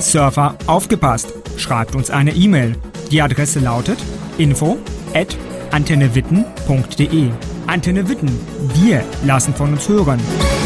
Surfer aufgepasst! Schreibt uns eine E-Mail. Die Adresse lautet info@antennewitten.de. Antenne Witten, wir lassen von uns hören.